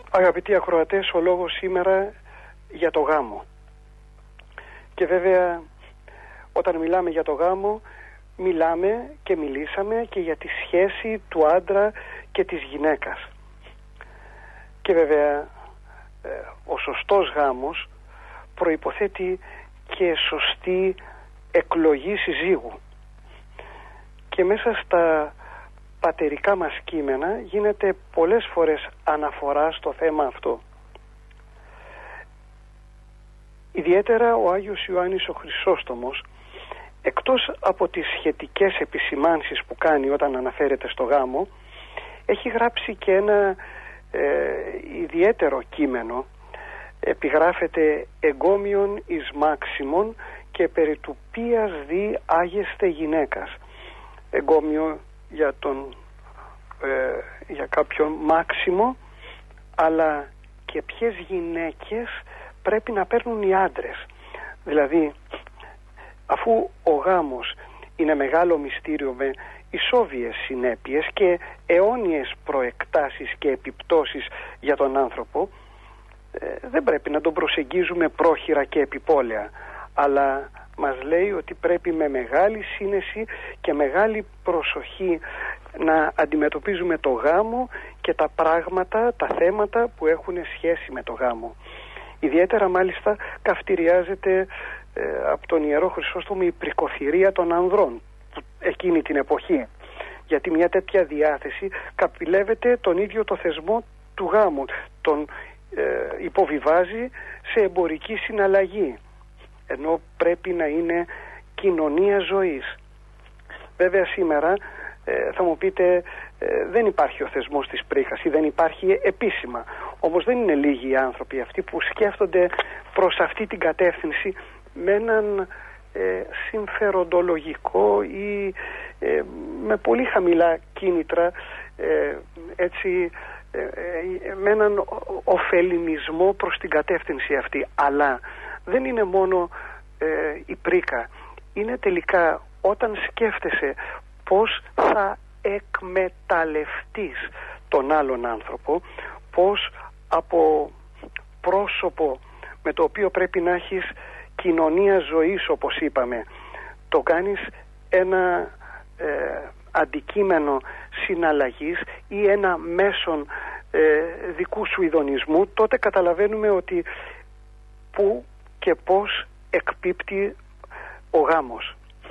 Αγαπητοί ακροατές, ο λόγος σήμερα για το γάμο. Και βέβαια όταν μιλάμε για το γάμο, μιλάμε και μιλήσαμε και για τη σχέση του άντρα και της γυναίκας. Και βέβαια ο σωστός γάμος προϋποθέτει και σωστή εκλογή συζύγου. Και μέσα στα πατερικά μας κείμενα γίνεται πολλές φορές αναφορά στο θέμα αυτό. Ιδιαίτερα ο Άγιος Ιωάννης ο Χρυσόστομος, εκτός από τις σχετικές επισημάνσεις που κάνει όταν αναφέρεται στο γάμο, έχει γράψει και ένα ιδιαίτερο κείμενο. Επιγράφεται «Εγκόμιον εις μάξιμον και περί του ποίας δι άγεστε γυναίκας». Εγκόμιο για κάποιον μάξιμο, αλλά και ποιες γυναίκες πρέπει να παίρνουν οι άντρες. Δηλαδή, αφού ο γάμος είναι μεγάλο μυστήριο με ισόβιες συνέπειες και αιώνιες προεκτάσεις και επιπτώσεις για τον άνθρωπο, δεν πρέπει να τον προσεγγίζουμε πρόχειρα και επιπόλαια, αλλά μας λέει ότι πρέπει με μεγάλη σύνεση και μεγάλη προσοχή να αντιμετωπίζουμε το γάμο και τα πράγματα, τα θέματα που έχουν σχέση με το γάμο. Ιδιαίτερα μάλιστα καυτηριάζεται από τον Ιερό Χρυσόστομο η πρικοθυρία των ανδρών εκείνη την εποχή, γιατί μια τέτοια διάθεση καπηλεύεται τον ίδιο το θεσμό του γάμου, τον υποβιβάζει σε εμπορική συναλλαγή, ενώ πρέπει να είναι κοινωνία ζωής. Βέβαια σήμερα θα μου πείτε δεν υπάρχει ο θεσμός της πρίχας ή δεν υπάρχει επίσημα. Όμως δεν είναι λίγοι οι άνθρωποι αυτοί που σκέφτονται προς αυτή την κατεύθυνση με έναν συμφεροντολογικό ή με πολύ χαμηλά κίνητρα, έτσι, με έναν ωφελημισμό προς την κατεύθυνση αυτή. Αλλά δεν είναι μόνο η πρίκα, είναι τελικά όταν σκέφτεσαι πώς θα εκμεταλλευτείς τον άλλον άνθρωπο, πώς από πρόσωπο με το οποίο πρέπει να έχεις κοινωνία ζωής, όπως είπαμε, το κάνεις ένα αντικείμενο συναλλαγής ή ένα μέσον δικού σου ειδονισμού, τότε καταλαβαίνουμε ότι πού και πώς εκπίπτει ο γάμος.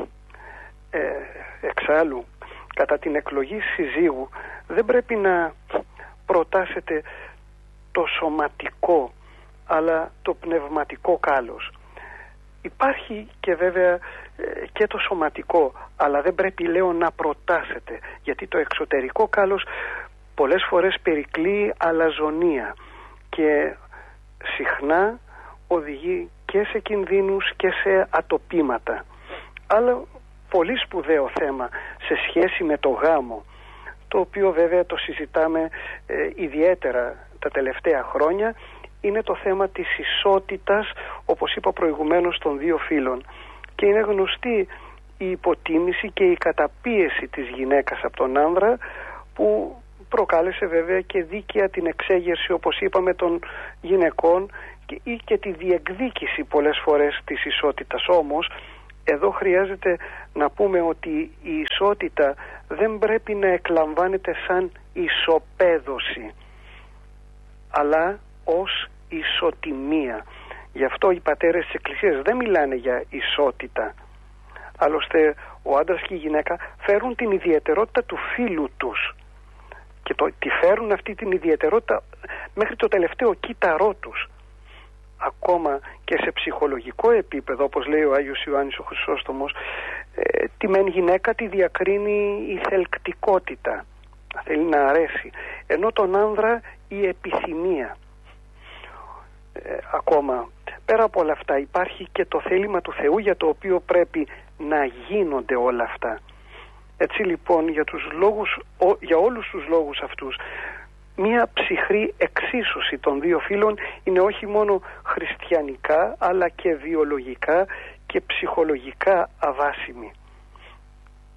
Εξάλλου, κατά την εκλογή συζύγου δεν πρέπει να προτάσετε το σωματικό αλλά το πνευματικό κάλος. Υπάρχει και βέβαια και το σωματικό, αλλά δεν πρέπει, λέω, να προτάσετε, γιατί το εξωτερικό κάλος πολλές φορές περικλείει αλαζονία και συχνά οδηγεί και σε κινδύνους και σε ατοπήματα. Αλλά πολύ σπουδαίο θέμα σε σχέση με το γάμο, το οποίο βέβαια το συζητάμε ιδιαίτερα τα τελευταία χρόνια, είναι το θέμα της ισότητας, όπως είπα προηγουμένως, των δύο φύλων. Και είναι γνωστή η υποτίμηση και η καταπίεση της γυναίκας από τον άνδρα, που προκάλεσε βέβαια και δίκαια την εξέγερση, όπως είπαμε, των γυναικών ή και τη διεκδίκηση πολλές φορές της ισότητας. Όμως εδώ χρειάζεται να πούμε ότι η ισότητα δεν πρέπει να εκλαμβάνεται σαν ισοπαίδωση, αλλά ως ισοτιμία. Γι' αυτό οι πατέρες της Εκκλησίας δεν μιλάνε για ισότητα. Άλλωστε ο άντρας και η γυναίκα φέρουν την ιδιαιτερότητα του φύλου τους και τη φέρουν αυτή την ιδιαιτερότητα μέχρι το τελευταίο κύτταρό τους. Ακόμα και σε ψυχολογικό επίπεδο, όπως λέει ο Άγιος Ιωάννης ο Χρυσόστομος, τη μεν γυναίκα τη διακρίνει η θελκτικότητα, θέλει να αρέσει, ενώ τον άνδρα η επιθυμία. Ακόμα πέρα από όλα αυτά υπάρχει και το θέλημα του Θεού, για το οποίο πρέπει να γίνονται όλα αυτά. Έτσι λοιπόν για όλους τους λόγους αυτούς, μία ψυχρή εξίσωση των δύο φύλων είναι όχι μόνο χριστιανικά, αλλά και βιολογικά και ψυχολογικά αβάσιμη.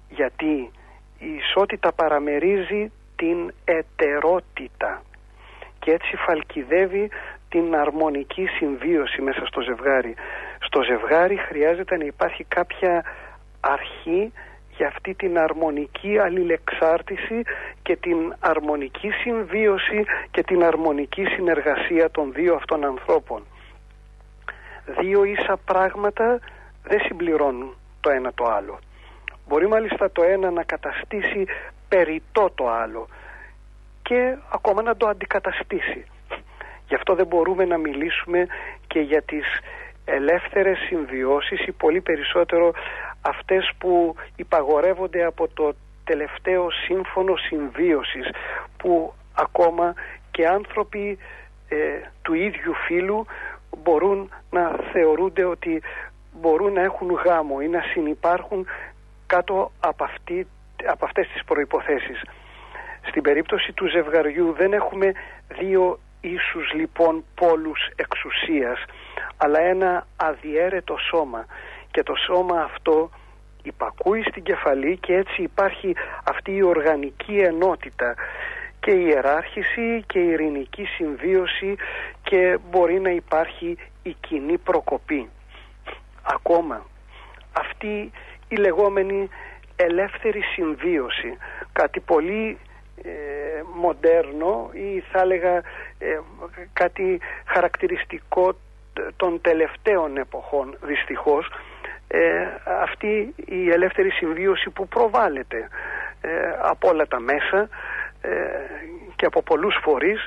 Γιατί η ισότητα παραμερίζει την ετερότητα και έτσι φαλκιδεύει την αρμονική συμβίωση μέσα στο ζευγάρι. Στο ζευγάρι χρειάζεται να υπάρχει κάποια αρχή για αυτή την αρμονική αλληλεξάρτηση και την αρμονική συμβίωση και την αρμονική συνεργασία των δύο αυτών ανθρώπων. Δύο ίσα πράγματα δεν συμπληρώνουν το ένα το άλλο. Μπορεί μάλιστα το ένα να καταστήσει περιττό το άλλο και ακόμα να το αντικαταστήσει. Γι' αυτό δεν μπορούμε να μιλήσουμε και για τις ελεύθερες συμβιώσεις ή πολύ περισσότερο αυτές που υπαγορεύονται από το τελευταίο σύμφωνο συμβίωσης, που ακόμα και άνθρωποι του ίδιου φύλου μπορούν να θεωρούνται ότι μπορούν να έχουν γάμο ή να συνυπάρχουν κάτω από αυτές τις προϋποθέσεις. Στην περίπτωση του ζευγαριού δεν έχουμε δύο ίσους λοιπόν πόλους εξουσίας, αλλά ένα αδιέρετο σώμα, και το σώμα αυτό υπακούει στην κεφαλή και έτσι υπάρχει αυτή η οργανική ενότητα και η ιεράρχηση και η ειρηνική συμβίωση και μπορεί να υπάρχει η κοινή προκοπή. Ακόμα αυτή η λεγόμενη ελεύθερη συμβίωση, κάτι πολύ μοντέρνο ή θα έλεγα κάτι χαρακτηριστικό των τελευταίων εποχών δυστυχώς, αυτή η ελεύθερη συμβίωση που προβάλλεται από όλα τα μέσα και από πολλούς φορείς,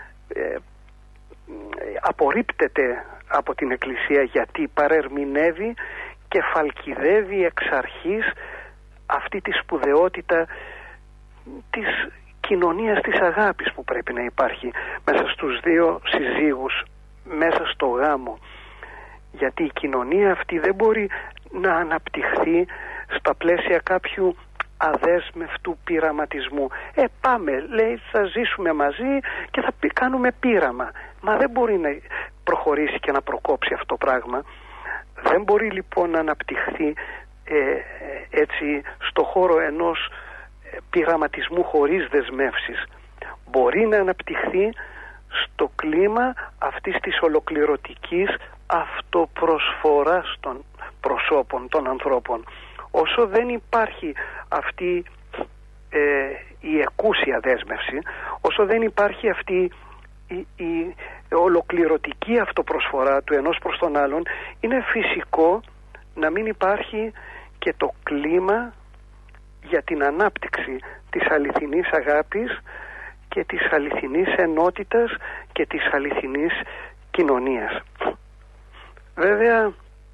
απορρίπτεται από την Εκκλησία γιατί παρερμηνεύει και φαλκιδεύει εξ αρχής αυτή τη σπουδαιότητα της κοινωνίας της αγάπης που πρέπει να υπάρχει μέσα στους δύο συζύγους, μέσα στο γάμο. Γιατί η κοινωνία αυτή δεν μπορεί να αναπτυχθεί στα πλαίσια κάποιου αδέσμευτου πειραματισμού. Πάμε, λέει, θα ζήσουμε μαζί και θα κάνουμε πείραμα. Μα δεν μπορεί να προχωρήσει και να προκόψει αυτό το πράγμα. Δεν μπορεί λοιπόν να αναπτυχθεί έτσι στο χώρο ενός πειραματισμού χωρίς δεσμεύσεις. Μπορεί να αναπτυχθεί στο κλίμα αυτής της ολοκληρωτικής αυτοπροσφοράς των προσώπων, των ανθρώπων. Όσο δεν υπάρχει αυτή η εκούσια δέσμευση, όσο δεν υπάρχει αυτή η ολοκληρωτική αυτοπροσφορά του ενός προς τον άλλον, είναι φυσικό να μην υπάρχει και το κλίμα για την ανάπτυξη της αληθινής αγάπης και της αληθινής ενότητας και της αληθινής κοινωνίας. Βέβαια,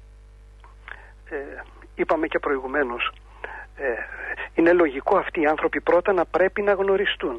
είπαμε και προηγουμένως, είναι λογικό αυτοί οι άνθρωποι πρώτα να πρέπει να γνωριστούν.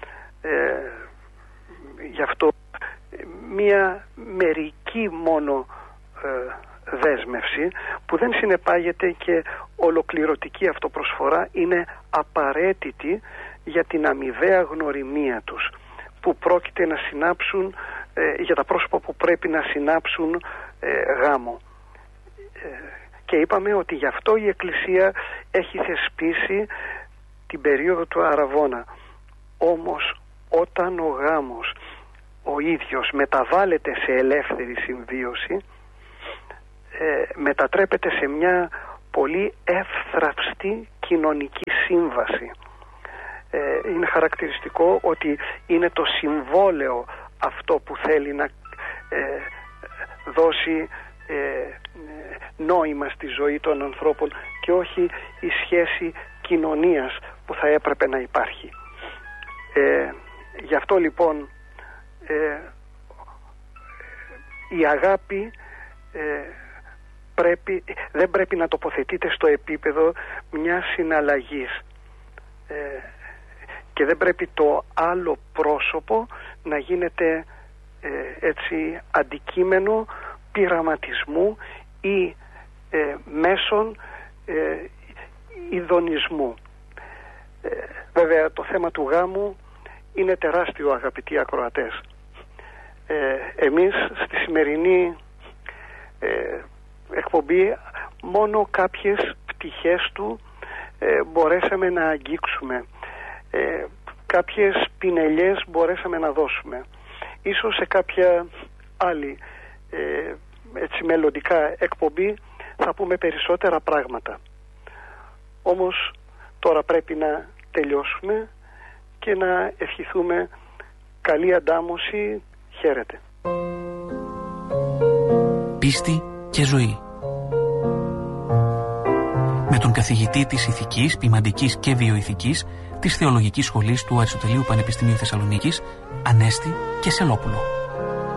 Γι' αυτό μία μερική μόνο δέσμευση που δεν συνεπάγεται και ολοκληρωτική αυτοπροσφορά είναι απαραίτητη για την αμοιβαία γνωριμία τους, που πρόκειται να συνάψουν, για τα πρόσωπα που πρέπει να συνάψουν γάμο. Και είπαμε ότι γι' αυτό η Εκκλησία έχει θεσπίσει την περίοδο του Αραβώνα. Όμως όταν ο γάμος ο ίδιος μεταβάλλεται σε ελεύθερη συμβίωση, μετατρέπεται σε μια πολύ εύθραυστη κοινωνική σύμβαση. Είναι χαρακτηριστικό ότι είναι το συμβόλαιο αυτό που θέλει να δώσει νόημα στη ζωή των ανθρώπων και όχι η σχέση κοινωνίας που θα έπρεπε να υπάρχει. Γι' αυτό λοιπόν η αγάπη δεν πρέπει να τοποθετείται στο επίπεδο μιας συναλλαγής και δεν πρέπει το άλλο πρόσωπο να γίνεται έτσι αντικείμενο πειραματισμού ή μέσων ειδονισμού. Βέβαια το θέμα του γάμου είναι τεράστιο, αγαπητοί ακροατές. Εμείς στη σημερινή εκπομπή μόνο κάποιες πτυχές του μπορέσαμε να αγγίξουμε, κάποιες πινελιές μπορέσαμε να δώσουμε. Ίσως σε κάποια άλλη έτσι μελλοντικά εκπομπή θα πούμε περισσότερα πράγματα. Όμως τώρα πρέπει να τελειώσουμε και να ευχηθούμε καλή αντάμωση. Χαίρετε. Πίστη και ζωή. Με τον καθηγητή της Ηθικής, Ποιμαντικής και Βιοηθικής της Θεολογικής Σχολής του Αριστοτελείου Πανεπιστημίου Θεσσαλονίκης, Ανέστη Κεσελόπουλο.